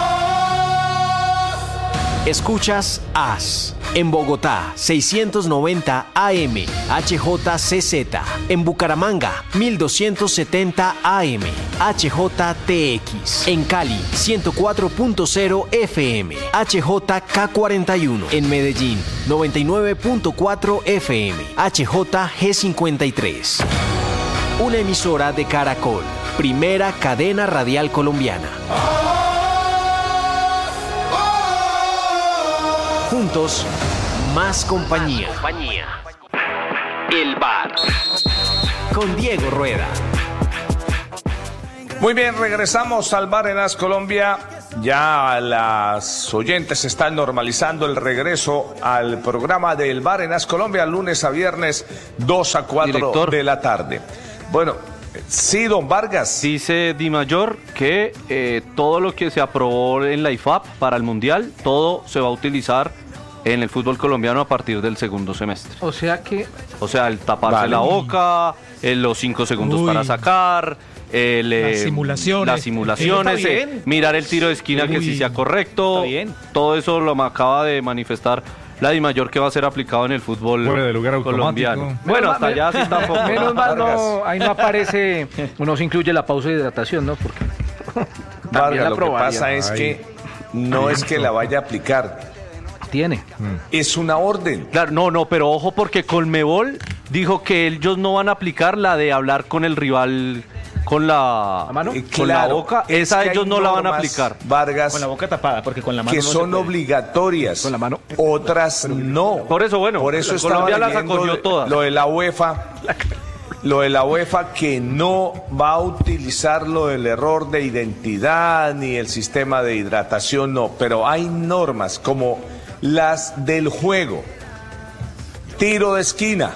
Escuchas AS. En Bogotá, 690 AM, HJCZ. En Bucaramanga, 1270 AM, HJTX. En Cali, 104.0 FM, HJK41. En Medellín, 99.4 FM, HJG53. Una emisora de Caracol, primera cadena radial colombiana. Juntos, más compañía. El Bar. Con Diego Rueda. Muy bien, regresamos al Bar en As Colombia. Ya las oyentes están normalizando el regreso al programa del Bar en As Colombia, lunes a viernes, 2 a 4 de la tarde. Bueno, sí, don Vargas. Dice Di Mayor que todo lo que se aprobó en la IFAP para el Mundial, todo se va a utilizar en el fútbol colombiano a partir del segundo semestre. O sea, el taparse la boca, los 5 segundos para sacar, las simulaciones, mirar el tiro de esquina que sí sea correcto. Todo eso lo acaba de manifestar la Di Mayor, que va a ser aplicado en el fútbol colombiano. Bueno, hasta allá sí tampoco. Menos mal, ahí no aparece, no se incluye la pausa de hidratación, ¿no? Porque Vargas, lo que pasa es que no es que la vaya a aplicar. Es una orden. Claro, no, pero ojo, porque Conmebol dijo que ellos no van a aplicar la de hablar con el rival con la mano, con la boca. Esa ellos no la van a aplicar. Vargas, con la boca tapada, porque con la mano que no son obligatorias. Con la mano. Otras no. Por eso, Colombia las acogió todas. Lo de la UEFA que no va a utilizar lo del error de identidad ni el sistema de hidratación, no. Pero hay normas como las del juego, tiro de esquina,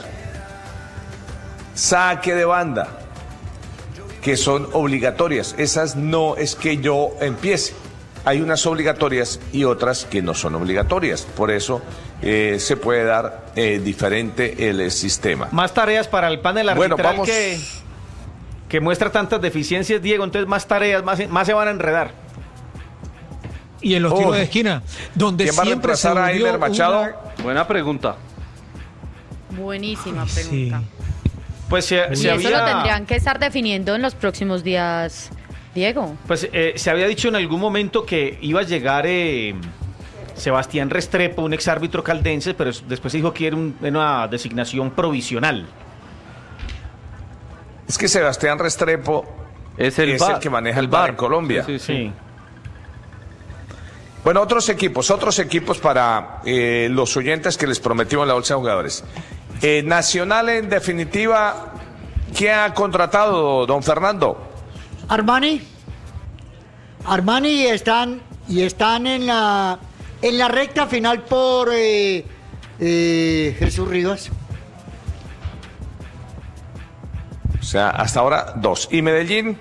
saque de banda, que son obligatorias. Esas no es que yo empiece. Hay unas obligatorias y otras que no son obligatorias. Por eso se puede dar diferente el sistema. Más tareas para el panel arbitral que muestra tantas deficiencias, Diego. Entonces más tareas, más se van a enredar. Y en los tiros de esquina, donde siempre se a Eimer Machado. Buena pregunta. Buenísima pregunta. Sí. Pues eso lo tendrían que estar definiendo en los próximos días, Diego. Pues se había dicho en algún momento que iba a llegar Sebastián Restrepo, un exárbitro caldense, pero después se dijo que era una designación provisional. Es que Sebastián Restrepo es el que maneja el VAR en Colombia. Sí. Bueno, otros equipos para los oyentes que les prometimos la bolsa de jugadores. Nacional, en definitiva, ¿qué ha contratado, don Fernando? Armani están en la recta final por Jesús Rivas. O sea, hasta ahora 2. ¿Y Medellín?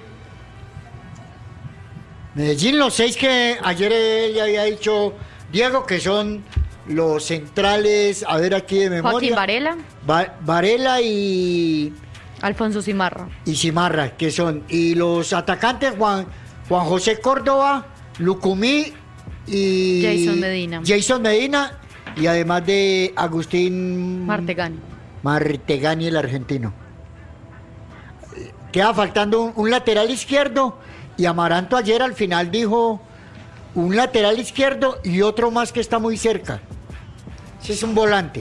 Medellín, los 6 que ayer él ya había dicho Diego, que son los centrales, a ver aquí de memoria. Joaquín Varela. Varela y... Alfonso Cimarra. Y Cimarra, que son. Y los atacantes, Juan José Córdoba, Lucumí y... Jason Medina. Y además de Agustín... Martegani, el argentino. Queda faltando un lateral izquierdo. Y Amaranto ayer al final dijo un lateral izquierdo y otro más que está muy cerca. Ese es un volante.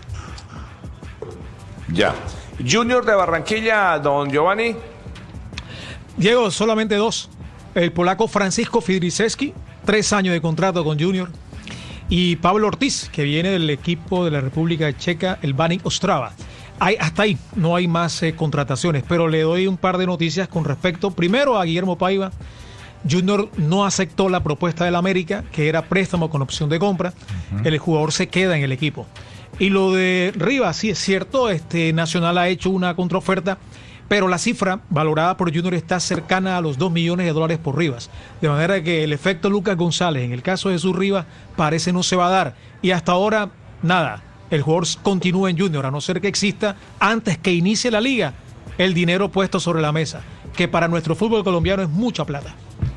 Ya. Junior de Barranquilla, don Giovanni. Diego, solamente 2. El polaco Francisco Fidriszewski, 3 años de contrato con Junior. Y Pablo Ortiz, que viene del equipo de la República Checa, el Baník Ostrava. Hasta ahí no hay más contrataciones, pero le doy un par de noticias con respecto, primero, a Guillermo Paiva. Junior no aceptó la propuesta del América, que era préstamo con opción de compra. El jugador se queda en el equipo. Y lo de Rivas, sí es cierto, Nacional ha hecho una contraoferta, pero la cifra valorada por Junior está cercana a los $2 millones por Rivas. De manera que el efecto Lucas González, en el caso de Jesús Rivas, parece no se va a dar. Y hasta ahora, nada. El jugador continúa en Junior, a no ser que exista, antes que inicie la liga, el dinero puesto sobre la mesa, que para nuestro fútbol colombiano es mucha plata.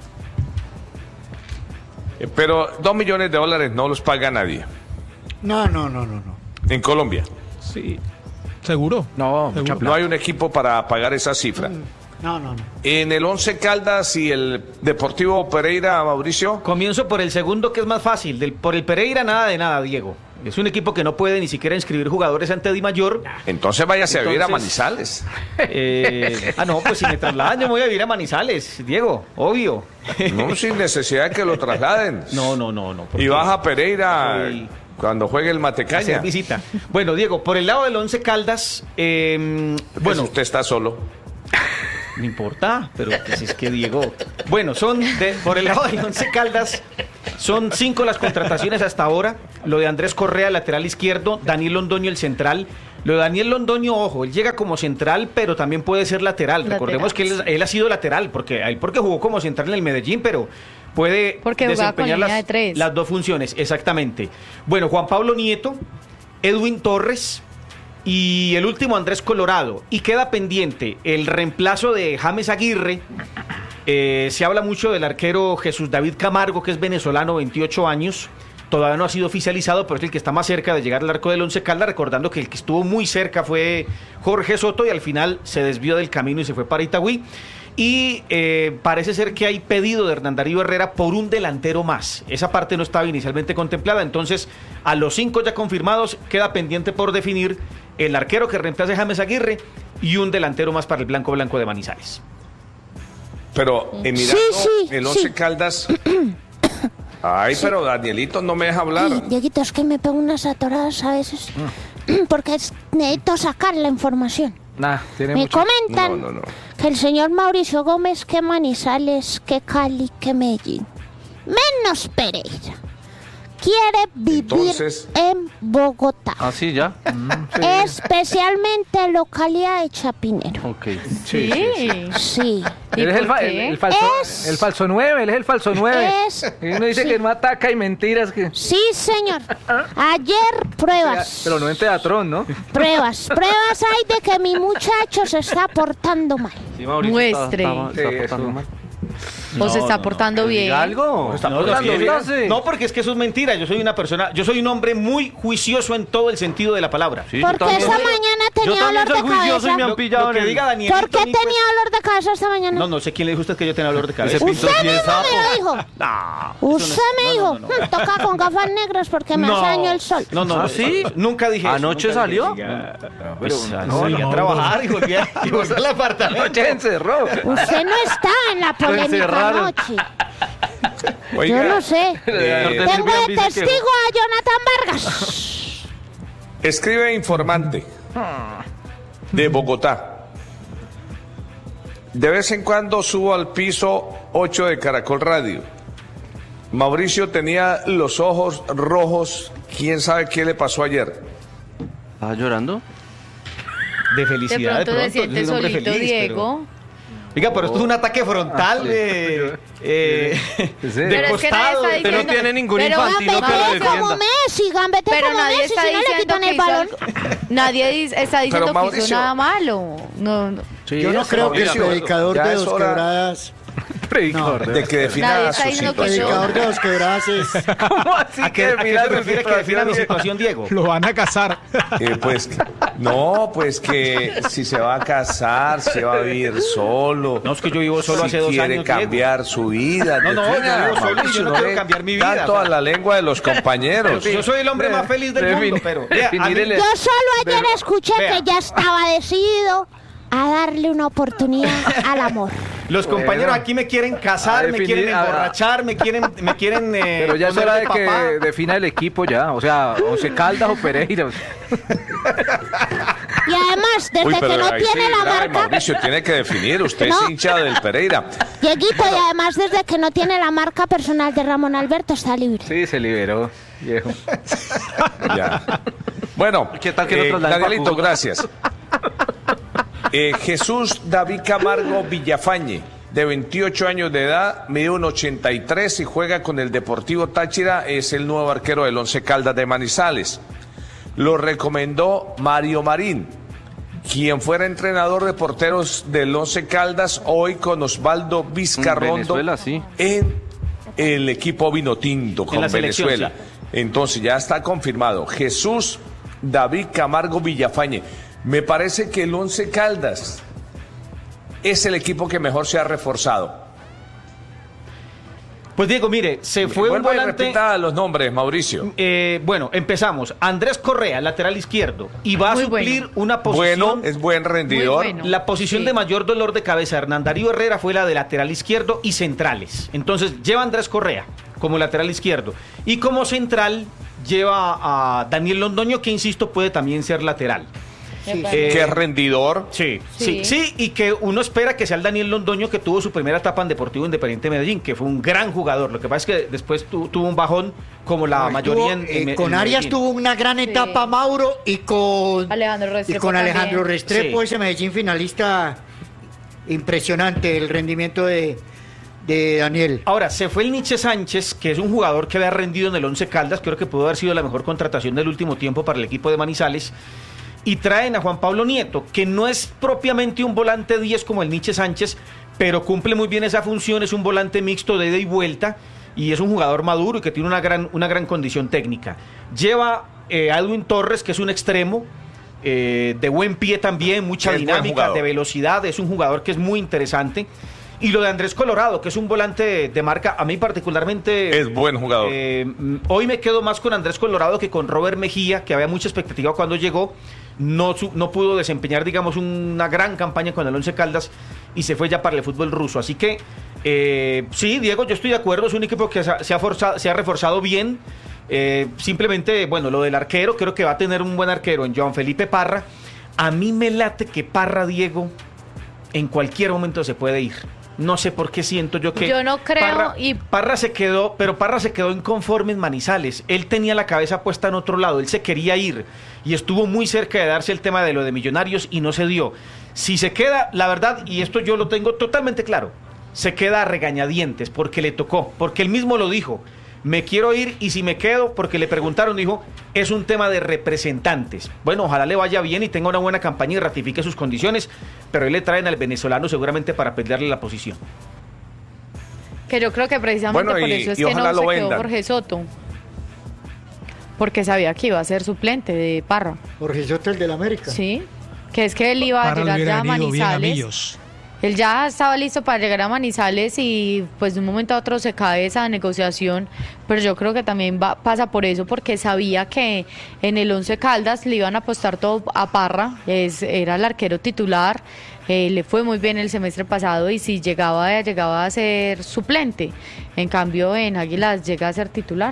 Pero $2 millones no los paga nadie. No. En Colombia. Sí, seguro. No hay un equipo para pagar esa cifra. No. En el 11 Caldas y el Deportivo Pereira, Mauricio. Comienzo por el segundo, que es más fácil. Por el Pereira, nada de nada, Diego. Es un equipo que no puede ni siquiera inscribir jugadores ante Di Mayor. Entonces váyase a vivir a Manizales. No, pues si me trasladan yo me voy a vivir a Manizales, Diego, obvio. No, sin necesidad de que lo trasladen. No. Y vas a Pereira. Cuando juegue el Matecaña. Hacer visita. Bueno, Diego, por el lado del Once Caldas, bueno, usted está solo. No importa, pero pues es que Diego. Bueno, por el lado del Once Caldas, son 5 las contrataciones hasta ahora. Lo de Andrés Correa, lateral izquierdo, Daniel Londoño, el central. Lo de Daniel Londoño, ojo, él llega como central, pero también puede ser lateral. Recordemos que él ha sido lateral, porque jugó como central en el Medellín, pero puede desempeñar las dos funciones, exactamente. Bueno, Juan Pablo Nieto, Edwin Torres y el último Andrés Colorado. Y queda pendiente el reemplazo de James Aguirre. Se habla mucho del arquero Jesús David Camargo, que es venezolano, 28 años. Todavía no ha sido oficializado, pero es el que está más cerca de llegar al arco del Once Caldas, recordando que el que estuvo muy cerca fue Jorge Soto y al final se desvió del camino y se fue para Itagüí. Y parece ser que hay pedido de Hernán Darío Herrera por un delantero más. Esa parte no estaba inicialmente contemplada, entonces a los 5 ya confirmados queda pendiente por definir el arquero que reemplace a James Aguirre y un delantero más para el Blanco de Manizales. Pero mirando el Once Caldas... Ay, pero Danielito no me deja hablar. Dieguito, es que me pego unas atoradas a veces porque necesito sacar la información. Me comentan que el señor Mauricio Gómez, que Manizales, que Cali, que Medellín, menos Pereira, quiere vivir en Bogotá. ¿Ah, sí, ya? Especialmente en localidad de Chapinero. Ok. Sí. Él es el falso 9, él es el falso 9. Y uno dice que no ataca y mentiras que... Sí, señor. Ayer pruebas. Pero no en Teatrón, ¿no? Pruebas hay de que mi muchacho se está portando mal. Sí, Mauricio, muestre. Está portando mal. ¿O se está portando bien? ¿Algo? No, porque es que eso es mentira. Yo soy un hombre muy juicioso en todo el sentido de la palabra. Sí, porque esta mañana tenía dolor de cabeza. Y me han pillado lo que diga Daniel. ¿Por qué tenía dolor de cabeza esta mañana? No sé quién le dijo a usted que yo tenía dolor de cabeza. Usted mismo me lo dijo. Usted me dijo. Toca con gafas negras porque me hace daño el sol. No, ¿sí? Nunca dije eso. ¿Anoche salió? Salí a trabajar y volví al apartamento. Anoche encerró. Usted no está en la polémica anoche. Yo no sé. Tengo de testigo a Jonathan Vargas. Escribe informante de Bogotá. De vez en cuando subo al piso 8 de Caracol Radio. Mauricio tenía los ojos rojos. ¿Quién sabe qué le pasó ayer? ¿Estaba llorando? De felicidad. De pronto se siente solito, Diego. Oiga, pero esto es un ataque frontal de costado. Usted no tiene ningún infantino que lo defienda. Como Messi, gambete como Messi, si no le quitan el balón. Nadie está diciendo que hizo nada malo. Yo no creo que el predicador de Dos Quebradas... de que defina su situación. Predicador de Dos Quebradas es... ¿Cómo así? ¿A qué se refiere que defina mi situación, Diego? Lo van a casar. Pues que si se va a casar, se va a vivir solo. No, es que yo vivo solo hace 2 años. Quiere cambiar su vida. No, yo vivo solo y yo no quiero cambiar mi vida. Tanto a la lengua de los compañeros. Yo soy el hombre más feliz del mundo, pero... Yo solo ayer escuché que ya estaba decidido a darle una oportunidad al amor. Los compañeros aquí me quieren casar, me quieren emborrachar, me quieren pero ya es hora de que defina el equipo ya, o sea, Once Caldas o Pereira. Y además, desde que no tiene la marca... Mauricio, tiene que definir, usted es hincha del Pereira. Dieguito, y además desde que no tiene la marca personal de Ramón Alberto, está libre. Sí, se liberó, viejo. Ya. Bueno, ¿qué tal que no Danielito, gracias. Jesús David Camargo Villafañe, de 28 años de edad, mide 1.83 y juega con el Deportivo Táchira, es el nuevo arquero del Once Caldas de Manizales. Lo recomendó Mario Marín, quien fuera entrenador de porteros del Once Caldas, hoy con Osvaldo Vizcarrondo en el equipo Vinotinto con Venezuela. Entonces ya está confirmado, Jesús David Camargo Villafañe. Me parece que el Once Caldas es el equipo que mejor se ha reforzado. Pues Diego, mire, se fue un volante... Repita los nombres, Mauricio. Bueno, empezamos. Andrés Correa, lateral izquierdo, y va a suplir una posición... Bueno, es buen rendidor. Bueno. La posición de mayor dolor de cabeza de Hernán Darío Herrera fue la de lateral izquierdo y centrales. Entonces, lleva Andrés Correa como lateral izquierdo. Y como central lleva a Daniel Londoño, que insisto, puede también ser lateral. Que es rendidor. Sí, y que uno espera que sea el Daniel Londoño que tuvo su primera etapa en Deportivo Independiente de Medellín, que fue un gran jugador. Lo que pasa es que después tuvo un bajón como la mayoría con Arias tuvo una gran etapa, Mauro, y con Alejandro Restrepo, ese Medellín finalista. Impresionante el rendimiento de Daniel. Ahora, se fue el Nietzsche Sánchez, que es un jugador que había rendido en el Once Caldas, creo que pudo haber sido la mejor contratación del último tiempo para el equipo de Manizales. Y traen a Juan Pablo Nieto, que no es propiamente un volante 10 como el Nietzsche Sánchez, pero cumple muy bien esa función, es un volante mixto de ida y vuelta, y es un jugador maduro y que tiene una gran condición técnica. Lleva a Edwin Torres, que es un extremo, de buen pie también, mucha dinámica, de velocidad, es un jugador que es muy interesante. Y lo de Andrés Colorado, que es un volante de marca, a mí particularmente... Es buen jugador. Hoy me quedo más con Andrés Colorado que con Robert Mejía, que había mucha expectativa cuando llegó. No pudo desempeñar, digamos, una gran campaña con el Once Caldas y se fue ya para el fútbol ruso. Así que, sí, Diego, yo estoy de acuerdo, es un equipo que se ha reforzado bien. Simplemente, bueno, lo del arquero, creo que va a tener un buen arquero en Joan Felipe Parra. A mí me late que Parra, Diego, en cualquier momento se puede ir. No sé por qué siento yo que... Yo no creo Parra se quedó inconforme en Manizales. Él tenía la cabeza puesta en otro lado, él se quería ir y estuvo muy cerca de darse el tema de lo de Millonarios y no se dio. Si se queda, la verdad, y esto yo lo tengo totalmente claro, se queda a regañadientes porque le tocó, porque él mismo lo dijo. Me quiero ir y si me quedo, porque le preguntaron, dijo, es un tema de representantes. Bueno, ojalá le vaya bien y tenga una buena campaña y ratifique sus condiciones, pero él le traen al venezolano seguramente para pelearle la posición. Que yo creo que precisamente por eso es que no se quedó Jorge Soto. Porque sabía que iba a ser suplente de Parra. Jorge Soto, el del América. Sí, que es que él iba a llegar ya a Manizales. Él ya estaba listo para llegar a Manizales y pues de un momento a otro se cae esa negociación, pero yo creo que también pasa por eso, porque sabía que en el Once Caldas le iban a apostar todo a Parra, era el arquero titular, le fue muy bien el semestre pasado y si llegaba a ser suplente, en cambio en Águilas llega a ser titular.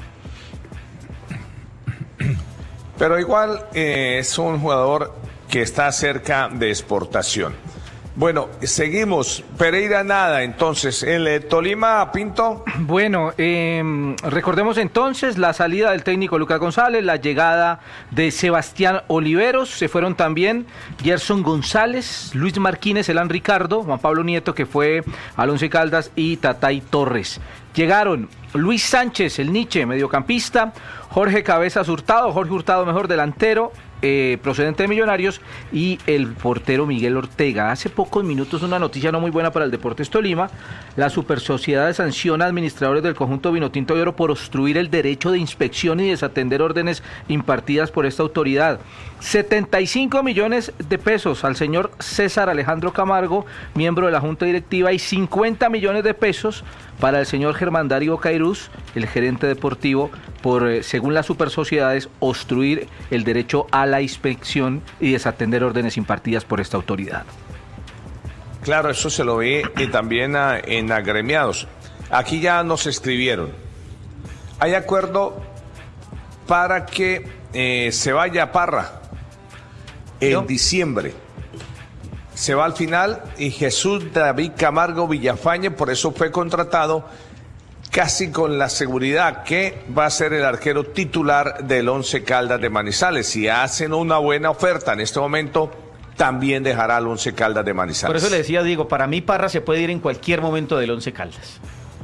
Pero igual es un jugador que está cerca de exportación. Bueno, seguimos. Pereira nada, entonces. ¿El Tolima, Pinto? Bueno, recordemos entonces la salida del técnico Lucas González, la llegada de Sebastián Oliveros, se fueron también Gerson González, Luis Marquínez, Elan Ricardo, Juan Pablo Nieto, que fue al Once Caldas, y Tatay Torres. Llegaron Luis Sánchez, el Nietzsche, mediocampista, Jorge Hurtado, mejor delantero, procedente de Millonarios, y el portero Miguel Ortega. Hace pocos minutos una noticia no muy buena para el Deportes Tolima: la Supersociedad sanciona a administradores del conjunto Vinotinto de Oro por obstruir el derecho de inspección y desatender órdenes impartidas por esta autoridad. 75 millones de pesos al señor César Alejandro Camargo, miembro de la Junta Directiva, y 50 millones de pesos para el señor Germán Darío Cairuz, el gerente deportivo, por, según las supersociedades, obstruir el derecho a la inspección y desatender órdenes impartidas por esta autoridad. Claro, eso se lo ve y también en agremiados. Aquí ya nos escribieron. Hay acuerdo para que se vaya Parra en diciembre. Se va al final y Jesús David Camargo Villafañe, por eso fue contratado, casi con la seguridad que va a ser el arquero titular del Once Caldas de Manizales. Si hacen una buena oferta en este momento, también dejará al Once Caldas de Manizales. Por eso le decía, Diego, para mí Parra se puede ir en cualquier momento del Once Caldas.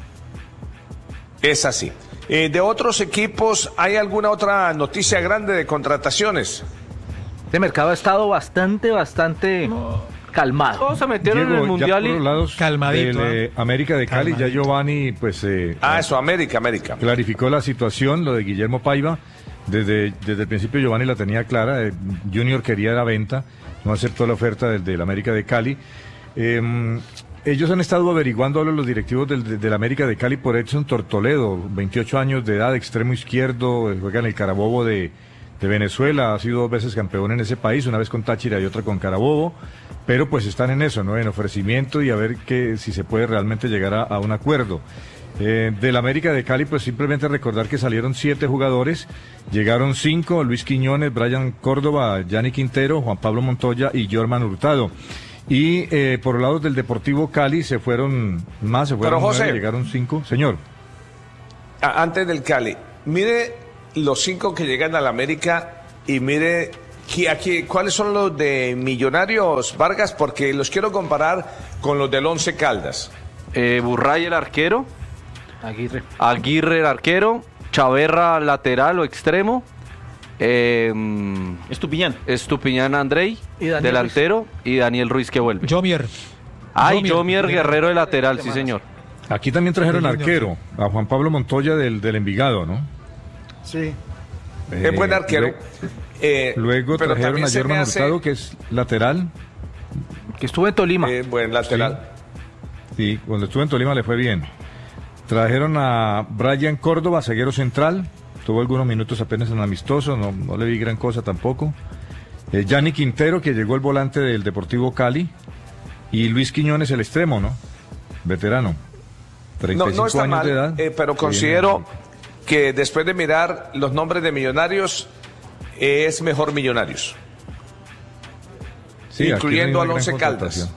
Es así. De otros equipos, ¿hay alguna otra noticia grande de contrataciones? Este mercado ha estado bastante calmado. Todos se metieron en el Mundial y calmadito. América de Cali, calmadito. Ya Giovanni, pues... eso, América. Clarificó la situación, lo de Guillermo Paiva. Desde el principio Giovanni la tenía clara. Junior quería la venta, no aceptó la oferta del América de Cali. Ellos han estado averiguando, los directivos del América de Cali, por Edson Tortoledo, 28 años de edad, extremo izquierdo, juega en el Carabobo de Venezuela, ha sido 2 veces campeón en ese país, una vez con Táchira y otra con Carabobo, pero pues están en eso, ¿no? En ofrecimiento y a ver si se puede realmente llegar a un acuerdo. Del América de Cali, pues simplemente recordar que salieron 7 jugadores, llegaron 5, Luis Quiñones, Brian Córdoba, Yanni Quintero, Juan Pablo Montoya y Jorman Hurtado. Y por los lados del Deportivo Cali se fueron 9, llegaron 5. Señor. Antes del Cali, mire los 5 que llegan al América y mire aquí, cuáles son los de Millonarios, Vargas, porque los quiero comparar con los del Once Caldas. Burray el arquero. Aguirre el arquero. Chaverra lateral o extremo. Estupiñán Andrei, delantero, Ruiz. Y Daniel Ruiz que vuelve. Jomier Guerrero de lateral, sí señor. Aquí también trajeron arquero, a Juan Pablo Montoya del Envigado, ¿no? Sí. Es buen arquero. Luego trajeron a Jorman Hurtado, que es lateral. Que estuvo en Tolima. Buen lateral. Sí, cuando estuvo en Tolima le fue bien. Trajeron a Brian Córdoba, zaguero central. Tuvo algunos minutos apenas en amistoso, no le vi gran cosa tampoco. Yanni Quintero, que llegó el volante del Deportivo Cali. Y Luis Quiñones, el extremo, ¿no? Veterano. 35 no está años mal, de edad. Pero considero que después de mirar los nombres de Millonarios, es mejor Millonarios. Sí, incluyendo al Once Caldas.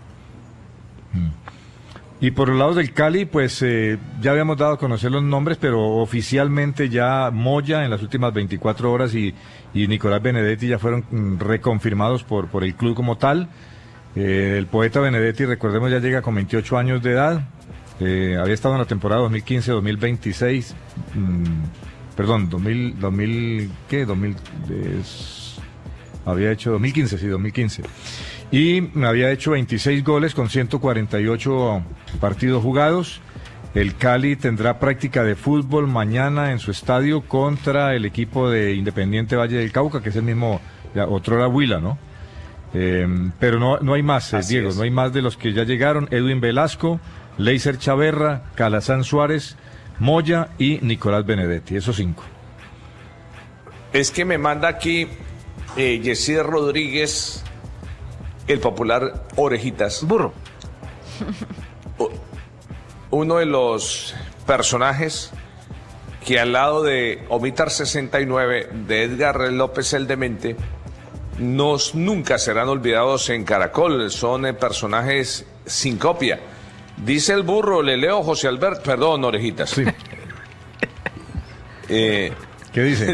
Y por los lados del Cali, pues ya habíamos dado a conocer los nombres, pero oficialmente ya Moya en las últimas 24 horas y Nicolás Benedetti ya fueron reconfirmados por el club como tal. El poeta Benedetti, recordemos, ya llega con 28 años de edad. Había estado en la temporada 2015-2026. Había hecho 2015. Y había hecho 26 goles con 148 partidos jugados. El Cali tendrá práctica de fútbol mañana en su estadio contra el equipo de Independiente Valle del Cauca, que es el mismo, otrora Huila, ¿no? Pero no hay más, Diego, no hay más de los que ya llegaron. Edwin Velasco, Leiser Chaverra, Calazán Suárez, Moya y Nicolás Benedetti, esos 5. Es que me manda aquí Yesir Rodríguez, el popular Orejitas. Burro. Uno de los personajes que al lado de Omitar 69, de Edgar López el Demente, nunca serán olvidados en Caracol. Son personajes sin copia. Dice el burro, le leo José Alberto, perdón, Orejitas. Sí. ¿Qué dice?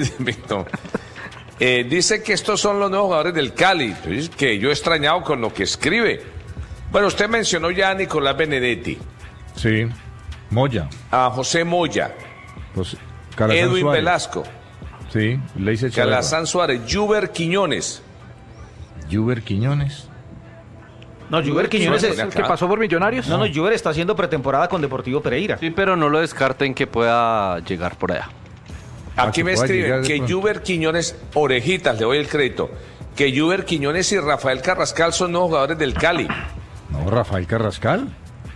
Dice que estos son los nuevos jugadores del Cali, que yo he extrañado con lo que escribe. Bueno, usted mencionó ya a Nicolás Benedetti. Sí, Moya. A José Moya. Pues, Edwin Suárez. Velasco. Sí, Leiser Chaverra. Calazán Suárez, Juber Quiñones. Juber Quiñones. No, Juber Quiñones es el que pasó por Millonarios. No, Juber está haciendo pretemporada con Deportivo Pereira. Sí, pero no lo descarten que pueda llegar por allá. Aquí me escriben que Juber Quiñones, Orejitas, le doy el crédito, que Juber Quiñones y Rafael Carrascal son nuevos jugadores del Cali. No, Rafael Carrascal.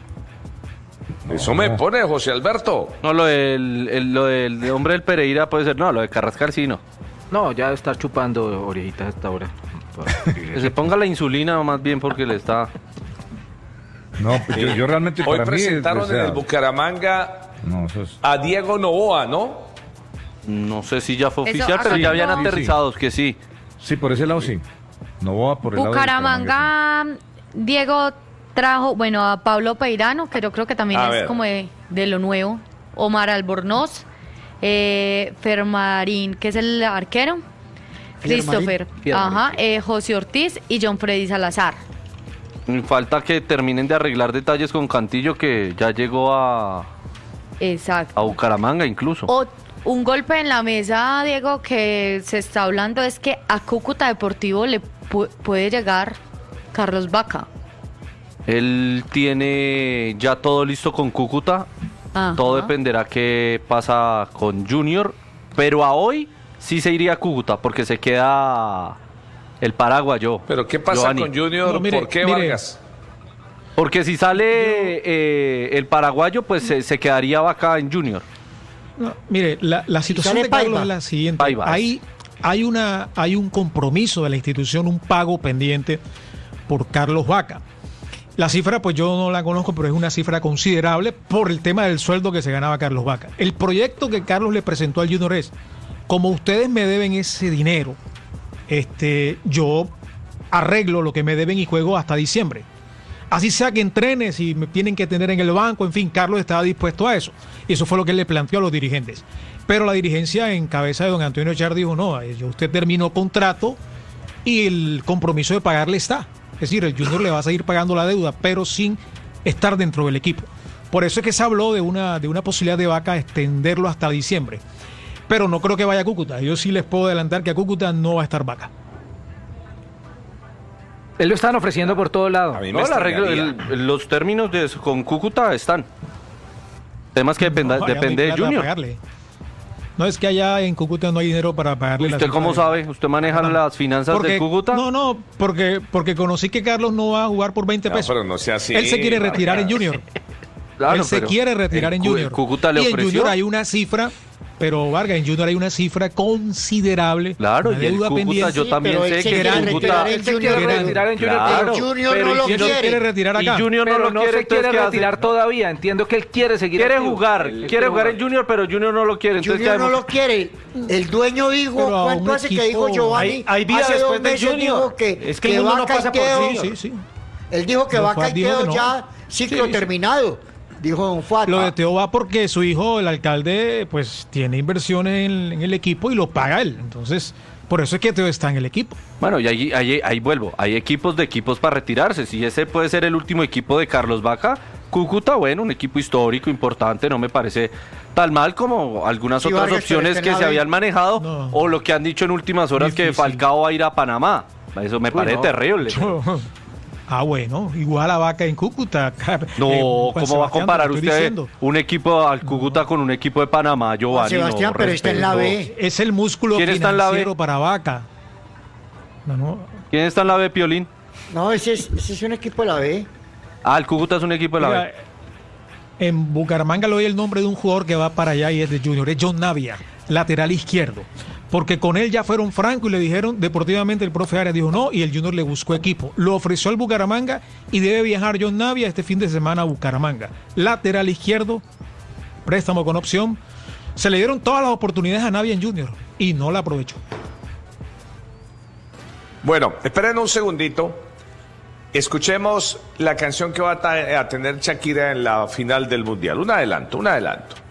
Eso me pone José Alberto. No, lo del hombre del Pereira puede ser, no, lo de Carrascal sí no. No, ya está chupando Orejitas a esta hora. Que se ponga la insulina más bien porque le está... No, yo realmente hoy para presentaron mí en el Bucaramanga a Diego Novoa, ¿no? No sé si ya fue oficial, pero ya habían aterrizados, que sí. Sí, por ese lado sí. Novoa por el lado de Bucaramanga, Diego trajo, bueno, a Pablo Peirano, que yo creo que también es como de lo nuevo. Omar Albornoz, Fermarín, que es el arquero. Christopher, José Ortiz y John Freddy Salazar. Falta que terminen de arreglar detalles con Cantillo, que ya llegó a Bucaramanga incluso. Un golpe en la mesa, Diego, que se está hablando es que a Cúcuta Deportivo le puede llegar Carlos Vaca. Él tiene ya todo listo con Cúcuta. Ajá. Todo dependerá qué pasa con Junior, pero a hoy sí se iría a Cúcuta porque se queda el paraguayo. ¿Pero qué pasa Giovanni con Junior? No, ¿por qué, Vargas? Porque si sale el paraguayo, pues se quedaría Vaca en Junior. No, mire, la situación de Carlos es la siguiente. Hay un compromiso de la institución, un pago pendiente por Carlos Vaca. La cifra, pues yo no la conozco, pero es una cifra considerable por el tema del sueldo que se ganaba Carlos Vaca. El proyecto que Carlos le presentó al Junior es, como ustedes me deben ese dinero, yo arreglo lo que me deben y juego hasta diciembre. Así sea que entrene, si me tienen que tener en el banco, en fin, Carlos estaba dispuesto a eso. Y eso fue lo que él le planteó a los dirigentes. Pero la dirigencia en cabeza de don Antonio Char dijo, no, usted terminó contrato y el compromiso de pagarle está. Es decir, el Junior le va a seguir pagando la deuda, pero sin estar dentro del equipo. Por eso es que se habló de una posibilidad de Vaca extenderlo hasta diciembre. Pero no creo que vaya a Cúcuta. Yo sí les puedo adelantar que a Cúcuta no va a estar Vaca. Él lo están ofreciendo por todo lado. No, los términos con Cúcuta están. Temas que depende de Junior. No, es que allá en Cúcuta no hay dinero para pagarle. ¿Usted cómo sabe? ¿Usted maneja las finanzas de Cúcuta? No, porque conocí que Carlos no va a jugar por 20 pesos. Pero no sea así. Él se quiere retirar en Junior. Claro, él se quiere retirar en Junior. Cúcuta le ofreció. En Junior hay una cifra, pero Vargas, en Junior hay una cifra considerable. Claro, y el Cúcuta pendiente, yo también sé que el Cúcuta se quiere retirar en Junior, pero Junior no lo quiere retirar acá. Y Junior no se quiere retirar todavía. Entiendo que él quiere seguir. Quiere jugar en Junior, pero Junior no lo quiere. Junior no lo quiere. El dueño dijo, ¿cuánto hace que dijo Giovanni? Hay vida hace después 2 del meses Junior. dijo que es que el mundo no pasa por sí. Él dijo que Vaca y Teo ya ciclo terminado. Dijo don Fuat. Lo de Teo va porque su hijo, el alcalde, pues tiene inversiones en el equipo y lo paga él. Entonces, por eso es que Teo está en el equipo. Bueno, y ahí vuelvo. Hay equipos para retirarse. Si ese puede ser el último equipo de Carlos Vaca, Cúcuta, bueno, un equipo histórico, importante, no me parece tan mal como algunas otras opciones que se habían manejado o lo que han dicho en últimas horas que Falcao va a ir a Panamá. Eso me parece terrible. Bueno, igual a Vaca en Cúcuta. No, ¿cómo va a comparar usted un equipo al Cúcuta con un equipo de Panamá, Giovanni? Sebastián, pero está en la B. Es el músculo financiero para Vaca. ¿Quién está en la B, Piolín? No, ese es un equipo de la B. El Cúcuta es un equipo de la B. En Bucaramanga le doy el nombre de un jugador que va para allá y es de Junior, es John Navia, lateral izquierdo. Porque con él ya fueron francos y le dijeron, deportivamente el profe Arias dijo no, y el Junior le buscó equipo. Lo ofreció al Bucaramanga y debe viajar John Navia este fin de semana a Bucaramanga. Lateral izquierdo, préstamo con opción. Se le dieron todas las oportunidades a Navia en Junior y no la aprovechó. Bueno, esperen un segundito. Escuchemos la canción que va a tener Shakira en la final del Mundial. Un adelanto.